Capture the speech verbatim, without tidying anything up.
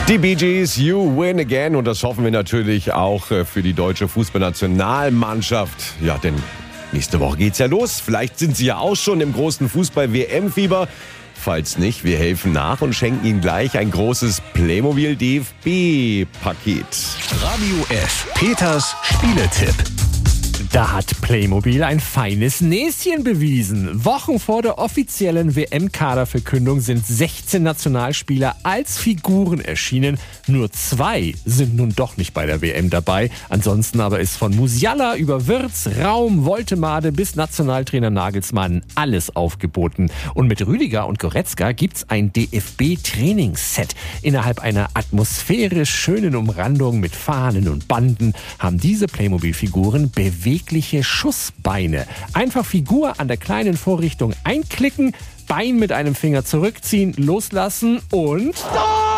Die Bee Gees, You Win Again. Und das hoffen wir natürlich auch für die deutsche Fußballnationalmannschaft. Ja, denn nächste Woche geht's ja los. Vielleicht sind sie ja auch schon im großen Fußball-W M-Fieber. Falls nicht, wir helfen nach und schenken Ihnen gleich ein großes Playmobil-D F B-Paket. Radio F. Peters Spieletipp. Da hat Playmobil ein feines Näschen bewiesen. Wochen vor der offiziellen W M-Kaderverkündung sind sechzehn Nationalspieler als Figuren erschienen. Nur zwei sind nun doch nicht bei der W M dabei. Ansonsten aber ist von Musiala über Wirtz, Raum, Woltemade bis Nationaltrainer Nagelsmann alles aufgeboten. Und mit Rüdiger und Goretzka gibt's ein D F B-Trainingsset. Innerhalb einer atmosphärisch schönen Umrandung mit Fahnen und Banden haben diese Playmobil-Figuren bewegliche Schussbeine. Einfach Figur an der kleinen Vorrichtung einklicken, Bein mit einem Finger zurückziehen, loslassen und... Stop!